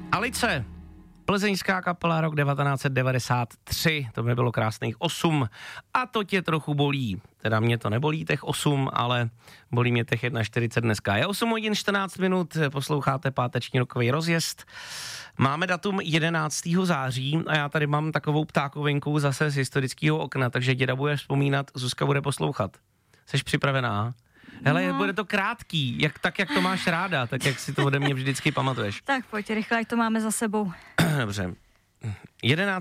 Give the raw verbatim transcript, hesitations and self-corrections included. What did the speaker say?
Alice, plzeňská kapela, rok devatenáct set devadesát tři, to by bylo krásných osm a to tě trochu bolí. Teda mě to nebolí těch osm, ale bolí mě těch čtyřicet jedna dneska. Je osm hodin čtrnáct minut, posloucháte páteční rokový rozjezd. Máme datum jedenáctého září a já tady mám takovou ptákovinku zase z historického okna, takže děda bude vzpomínat, Zuzka bude poslouchat. Jseš připravená? Hele, no. Bude to krátký, jak, tak jak to máš ráda, tak jak si to ode mě vždycky pamatuješ. Tak pojď rychle, jak to máme za sebou. Dobře. jedenáctého